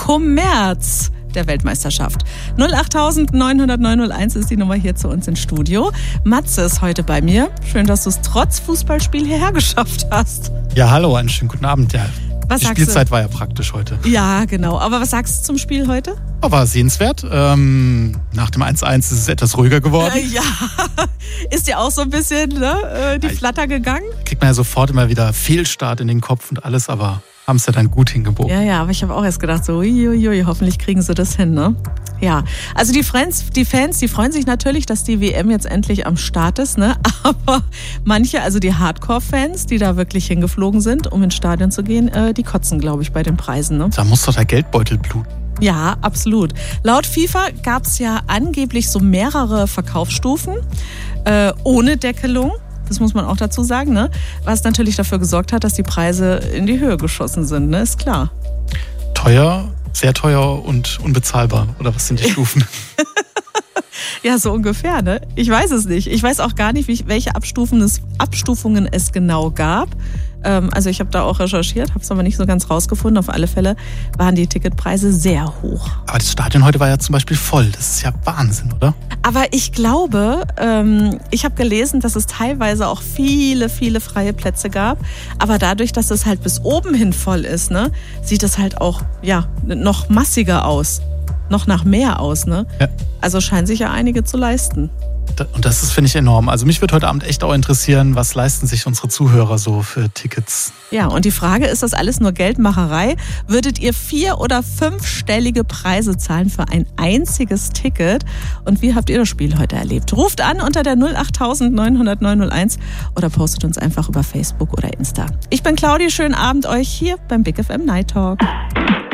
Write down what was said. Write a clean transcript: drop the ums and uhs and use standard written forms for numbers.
Kommerz der Weltmeisterschaft. 08900 ist die Nummer hier zu uns ins Studio. Matze ist heute bei mir. Schön, dass du es trotz Fußballspiel hierher geschafft hast. Ja, hallo, einen schönen guten Abend. Ja, was die Spielzeit war ja praktisch heute. Ja, genau. Aber was sagst du zum Spiel heute? War sehenswert. Nach dem 1:1 ist es etwas ruhiger geworden. Ja, ist dir auch so ein bisschen die Flatter gegangen? Kriegt man ja sofort immer wieder Fehlstart in den Kopf und alles, aber haben es ja dann gut hingebogen. Ja, aber ich habe auch erst gedacht, so uiuiui, hoffentlich kriegen sie das hin, ne? Ja, also die Fans, die freuen sich natürlich, dass die WM jetzt endlich am Start ist, ne? Aber manche, also die Hardcore-Fans, die da wirklich hingeflogen sind, um ins Stadion zu gehen, die kotzen, glaube ich, bei den Preisen, ne? Da muss doch der Geldbeutel bluten. Ja, absolut. Laut FIFA gab es ja angeblich so mehrere Verkaufsstufen ohne Deckelung. Das muss man auch dazu sagen, ne? Was natürlich dafür gesorgt hat, dass die Preise in die Höhe geschossen sind, ne? Ist klar. Teuer, sehr teuer und unbezahlbar. Oder was sind die Stufen? Ja, so ungefähr, ne? Ich weiß es nicht. Ich weiß auch gar nicht, welche Abstufungen es genau gab. Also ich habe da auch recherchiert, habe es aber nicht so ganz rausgefunden. Auf alle Fälle waren die Ticketpreise sehr hoch. Aber das Stadion heute war ja zum Beispiel voll. Das ist ja Wahnsinn, oder? Aber ich glaube, ich habe gelesen, dass es teilweise auch viele, viele freie Plätze gab. Aber dadurch, dass es halt bis oben hin voll ist, ne, sieht es halt auch noch massiger aus. Noch nach mehr aus, ne? Ja. Also scheinen sich ja einige zu leisten. Und das ist, finde ich, enorm. Also mich würde heute Abend echt auch interessieren, was leisten sich unsere Zuhörer so für Tickets? Ja, und die Frage, ist das alles nur Geldmacherei? Würdet ihr 4- oder 5-stellige Preise zahlen für ein einziges Ticket? Und wie habt ihr das Spiel heute erlebt? Ruft an unter der 08900 oder postet uns einfach über Facebook oder Insta. Ich bin Claudia, schönen Abend euch hier beim Big FM Night Talk.